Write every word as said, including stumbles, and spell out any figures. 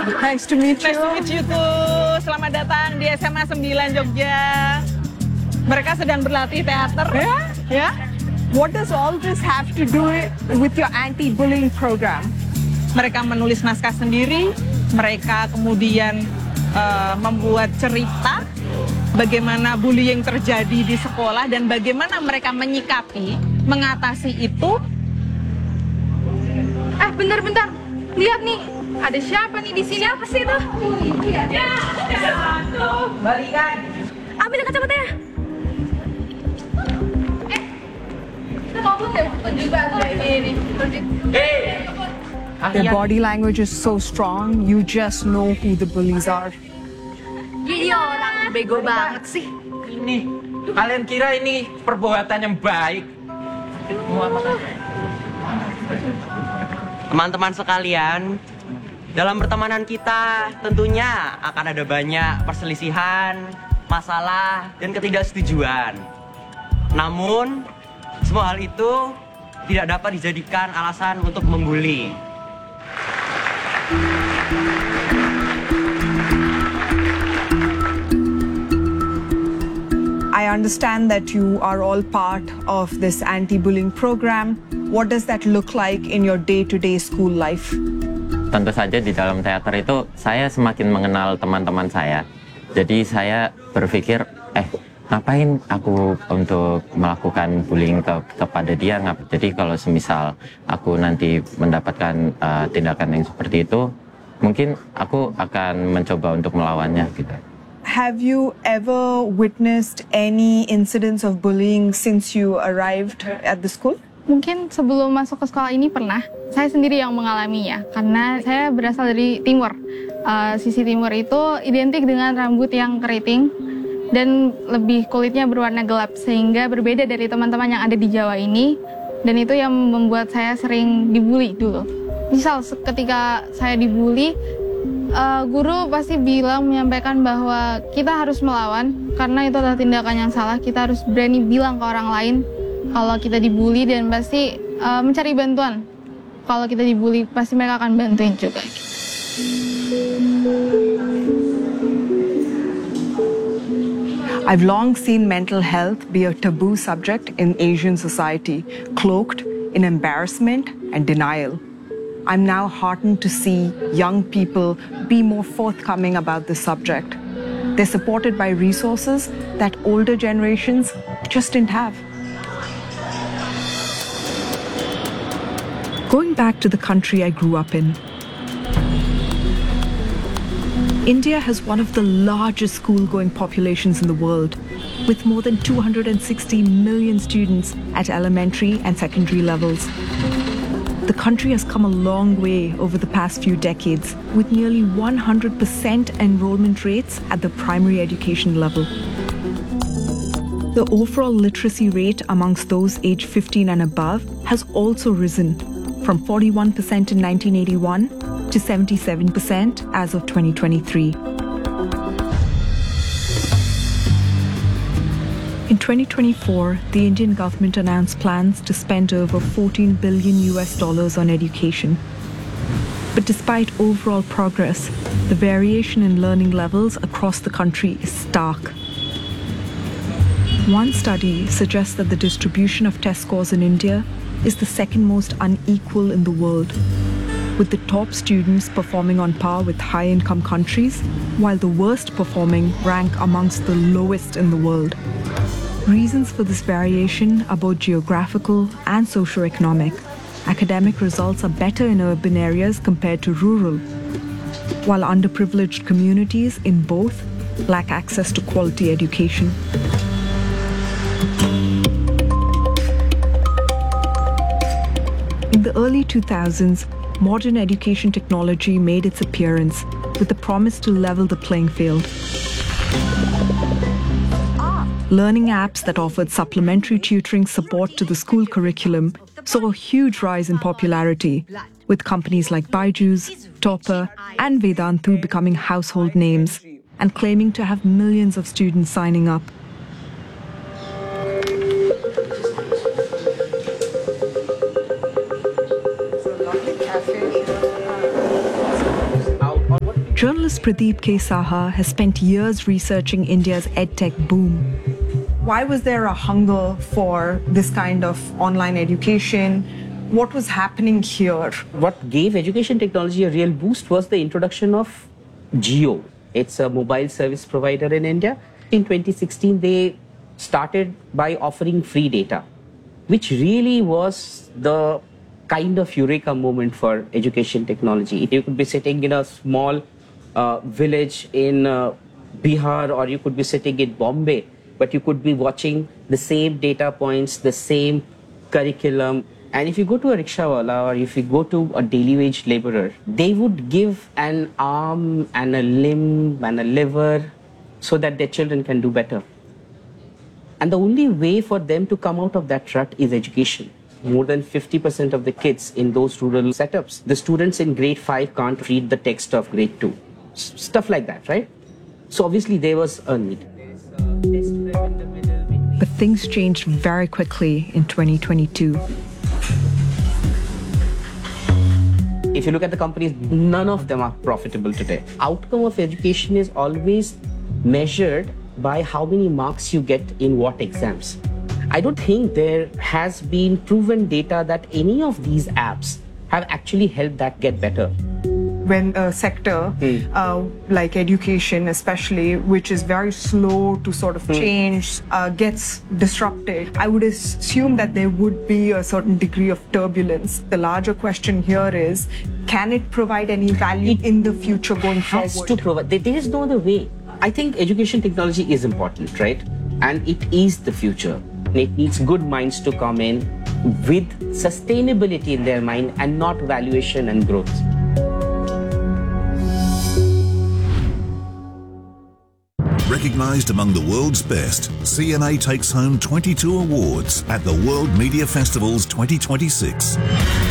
Nice to meet you. Nice to meet you too. Selamat datang di S M A sembilan Jogja. Mereka sedang berlatih teater. Yeah? Ya. What does all this have to do with your anti-bullying program? Mereka menulis naskah sendiri. Mereka kemudian uh, membuat cerita bagaimana bullying terjadi di sekolah dan bagaimana mereka menyikapi, mengatasi itu. Eh, bentar-bentar. Lihat nih, ada siapa nih di sini? Siapa sih itu? Ya, ya, tuh. Balikan. Ambil kacamatanya. Eh, kita ngomong deh, juga ini. Hey. Their body language is so strong, you just know who the bullies are. Iya, orang bego banget sih. Ini, kalian kira ini perbuatan yang baik? Teman-teman sekalian, dalam pertemanan kita tentunya akan ada banyak perselisihan, masalah, dan ketidaksetujuan. Namun, semua hal itu tidak dapat dijadikan alasan untuk membuli. I understand that you are all part of this anti-bullying program. What does that look like in your day-to-day school life? Tentu saja di dalam teater itu saya semakin mengenal teman-teman saya. Jadi saya berpikir, eh ngapain aku untuk melakukan bullying ke, kepada dia? Jadi kalau semisal aku nanti mendapatkan uh, tindakan yang seperti itu, mungkin aku akan mencoba untuk melawannya gitu. Have you ever witnessed any incidents of bullying since you arrived at the school? Mungkin sebelum masuk ke sekolah ini pernah, saya sendiri yang mengalaminya. Karena saya berasal dari timur. Uh, sisi timur itu identik dengan rambut yang keriting dan lebih kulitnya berwarna gelap. Sehingga berbeda dari teman-teman yang ada di Jawa ini. Dan itu yang membuat saya sering dibully dulu. Misal ketika saya dibully, uh, guru pasti bilang, menyampaikan bahwa kita harus melawan. Karena itu adalah tindakan yang salah, kita harus berani bilang ke orang lain kalau kita dibully dan pasti uh, mencari bantuan. Kalau kita dibully, pasti mereka akan bantuin juga. I've long seen mental health be a taboo subject in Asian society, cloaked in embarrassment and denial. I'm now heartened to see young people be more forthcoming about this subject. They're supported by resources that older generations just didn't have. Going back to the country I grew up in, India has one of the largest school-going populations in the world, with more than two hundred sixty million students at elementary and secondary levels. The country has come a long way over the past few decades, with nearly one hundred percent enrollment rates at the primary education level. The overall literacy rate amongst those aged fifteen and above has also risen, from forty-one percent in nineteen eighty-one to seventy-seven percent as of twenty twenty-three. In twenty twenty-four, the Indian government announced plans to spend over fourteen billion U S dollars on education. But despite overall progress, the variation in learning levels across the country is stark. One study suggests that the distribution of test scores in India is the second most unequal in the world, with the top students performing on par with high-income countries, while the worst performing rank amongst the lowest in the world. Reasons for this variation are both geographical and socio-economic. Academic results are better in urban areas compared to rural, while underprivileged communities in both lack access to quality education. In the early two thousands, modern education technology made its appearance with the promise to level the playing field. Learning apps that offered supplementary tutoring support to the school curriculum saw a huge rise in popularity, with companies like Byju's, Topper, and Vedantu becoming household names and claiming to have millions of students signing up. Journalist Pradeep K. Saha has spent years researching India's edtech boom. Why was there a hunger for this kind of online education? What was happening here? What gave education technology a real boost was the introduction of Jio. It's a mobile service provider in India. In twenty sixteen, they started by offering free data, which really was the kind of eureka moment for education technology. You could be sitting in a small uh, village in uh, Bihar, or you could be sitting in Bombay, but you could be watching the same data points, the same curriculum. And if you go to a rickshawala or if you go to a daily wage laborer, they would give an arm and a limb and a liver so that their children can do better. And the only way for them to come out of that rut is education. More than fifty percent of the kids in those rural setups, the students in grade five can't read the text of grade two. S- stuff like that, right? So obviously there was a need. But things changed very quickly in twenty twenty-two. If you look at the companies, none of them are profitable today. Outcome of education is always measured by how many marks you get in what exams. I don't think there has been proven data that any of these apps have actually helped that get better. When a sector Mm. uh, like education especially, which is very slow to sort of change, uh, gets disrupted, I would assume that there would be a certain degree of turbulence. The larger question here is, can it provide any value It in the future going has forward? to provide. There there is no other way. I think education technology is important, right? And it is the future. It needs good minds to come in with sustainability in their mind and not valuation and growth. Recognized among the world's best, C N A takes home twenty-two awards at the World Media Festivals twenty twenty-six.